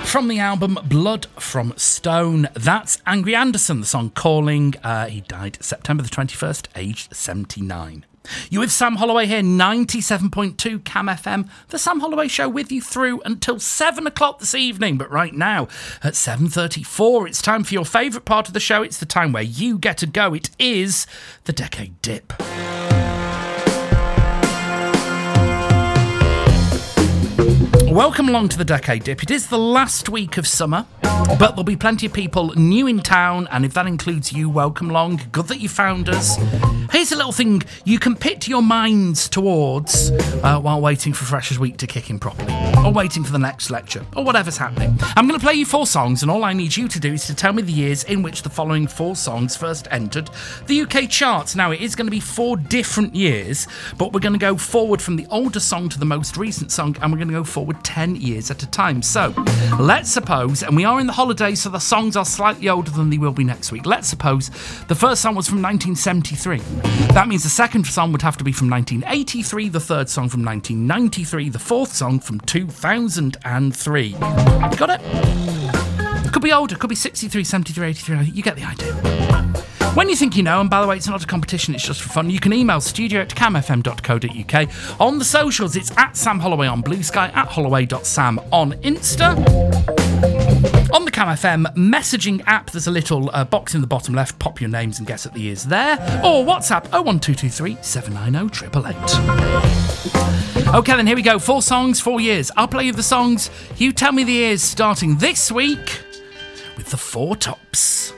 From the album Blood from Stone, that's Angry Anderson, the song Calling. He died September the 21st, aged 79. You with Sam Holloway here, 97.2 Cam FM. The Sam Holloway Show with you through until 7 o'clock this evening. But right now, at 7:34, it's time for your favourite part of the show. It's the time where you get to go. It is the Decade Dip. Welcome along to the Decade Dip. It is the last week of summer, but there'll be plenty of people new in town, and if that includes you, welcome along. Good that you found us. Here's a little thing you can pit your minds towards while waiting for Freshers Week to kick in properly, or waiting for the next lecture, or whatever's happening. I'm going to play you 4 songs, and all I need you to do is to tell me the years in which the following 4 songs first entered the UK charts. Now, it is going to be 4 different years, but we're going to go forward from the older song to the most recent song, and we're going to go forward 10 years at a time. So, let's suppose, and we are in the holidays, so the songs are slightly older than they will be next week. Let's suppose the first song was from 1973. That means the second song would have to be from 1983, the third song from 1993, the fourth song from 2003. Got it? Could be older, could be 63, 73, 83, you get the idea. When you think you know, and by the way, it's not a competition, it's just for fun, you can email studio@camfm.co.uk. On the socials, it's at Sam Holloway on Blue Sky, at holloway.sam on Insta. On the Cam FM messaging app, there's a little box in the bottom left. Pop your names and guess at the years there. Or WhatsApp 01223 790 888. Okay, then here we go. 4 songs, 4 years. I'll play you the songs. You tell me the years starting this week with the 4 tops.